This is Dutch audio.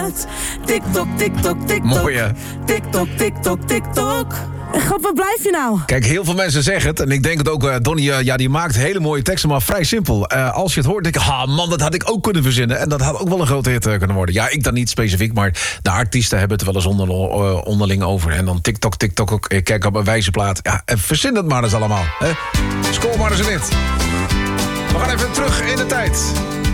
hart. TikTok, TikTok, TikTok. Mooi, hè? TikTok, TikTok, TikTok. Grap, waar blijf je nou? Kijk, heel veel mensen zeggen het. En ik denk het ook, Donnie, die maakt hele mooie teksten, maar vrij simpel. Als je het hoort, denk ik, man, dat had ik ook kunnen verzinnen. En dat had ook wel een grote hit kunnen worden. Ja, ik dan niet specifiek, maar de artiesten hebben het wel eens onderling over. En dan TikTok, TikTok, ook. Ik kijk op een wijze plaat. Ja, en verzin het maar eens allemaal. Hè? Scoor maar eens een hit. We gaan even terug in de tijd.